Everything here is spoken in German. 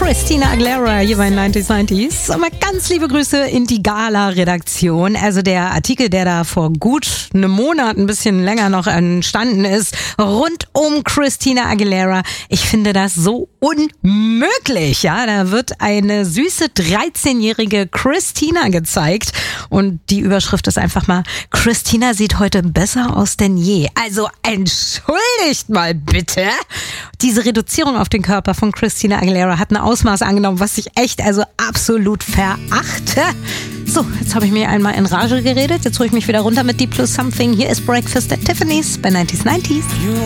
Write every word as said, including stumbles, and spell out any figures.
Christina Aguilera hier bei neunzig neunzig. Und mal ganz liebe Grüße in die Gala-Redaktion. Also der Artikel, der da vor gut einem Monat, ein bisschen länger noch entstanden ist, rund um Christina Aguilera. Ich finde das so unmöglich. Ja, da wird eine süße dreizehnjährige Christina gezeigt. Und die Überschrift ist einfach mal: Christina sieht heute besser aus denn je. Also entschuldigt mal bitte. Diese Reduzierung auf den Körper von Christina Aguilera hat ein Ausmaß angenommen, was ich echt also absolut verachte. So, jetzt habe ich mir einmal in Rage geredet. Jetzt hole ich mich wieder runter mit Deep Plus Something. Hier ist Breakfast at Tiffany's bei neunzig neunzig.